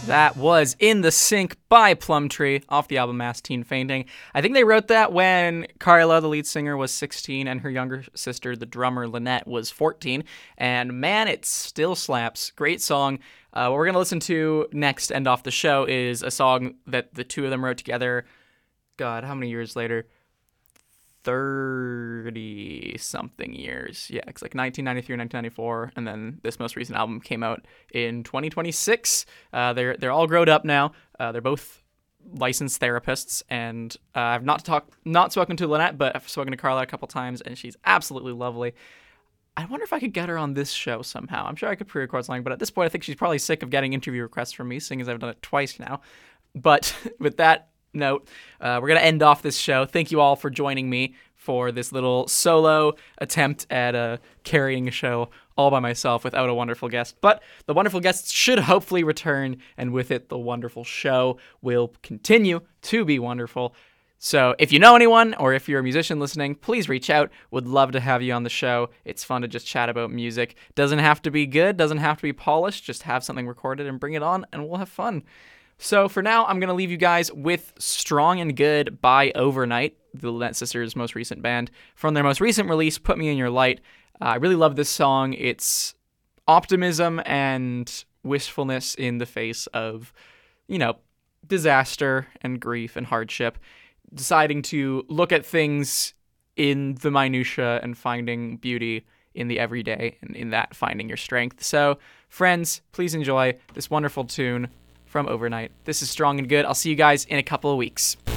That was In the Sink by Plumtree off the album Mass Teen Fainting. I think they wrote that when Carla, the lead singer, was 16 and her younger sister, the drummer Lynette, was 14. And man, it still slaps. Great song. What we're going to listen to next, end off the show, is a song that the two of them wrote together. God, how many years later? 30-something years. Yeah, it's like 1993 or 1994, and then this most recent album came out in 2026. They're all grown up now. They're both licensed therapists, and I've not spoken to Lynette, but I've spoken to Carla a couple times, and she's absolutely lovely. I wonder if I could get her on this show somehow. I'm sure I could pre-record something, but at this point, I think she's probably sick of getting interview requests from me, seeing as I've done it twice now. But with that note, we're going to end off this show. Thank you all for joining me for this little solo attempt at carrying a show all by myself without a wonderful guest. But the wonderful guests should hopefully return, and with it, the wonderful show will continue to be wonderful. So if you know anyone, or if you're a musician listening, please reach out. Would love to have you on the show. It's fun to just chat about music. Doesn't have to be good, doesn't have to be polished. Just have something recorded and bring it on, and we'll have fun. So for now, I'm going to leave you guys with Strong and Good by Overnight, the Lynette Sisters' most recent band, from their most recent release, Put Me in Your Light. I really love this song. It's optimism and wistfulness in the face of, disaster and grief and hardship. Deciding to look at things in the minutia and finding beauty in the everyday, and in that finding your strength. So, friends, please enjoy this wonderful tune from Overnight. This is Strong and Good. I'll see you guys in a couple of weeks.